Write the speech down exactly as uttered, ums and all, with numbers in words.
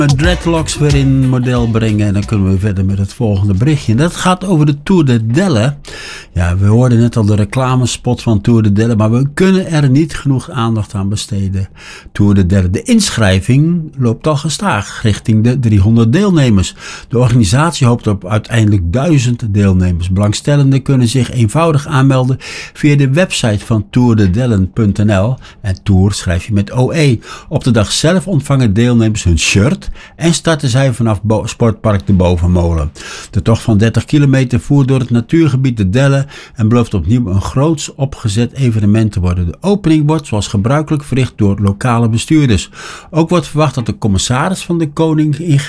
Dreadlocks weer in model brengen en dan kunnen we verder met het volgende berichtje. Dat gaat over de Tour de Delle. Ja, we hoorden net al de reclamespot van Tour de Delle, maar we kunnen er niet genoeg aandacht aan besteden. Tour de Delle, de inschrijving loopt al gestaag richting de driehonderd deelnemers. De organisatie hoopt op uiteindelijk duizend deelnemers. Belangstellenden kunnen zich eenvoudig aanmelden via de website van tourdedellen punt n l en Tour schrijf je met O E. Op de dag zelf ontvangen deelnemers hun shirt en starten zij vanaf Bo- Sportpark de Bovenmolen. De tocht van dertig kilometer voert door het natuurgebied de Delle en belooft opnieuw een groots opgezet evenement te worden. De opening wordt zoals gebruikelijk verricht door lokale bestuurders. Ook wordt verwacht dat de commissaris van de Koning in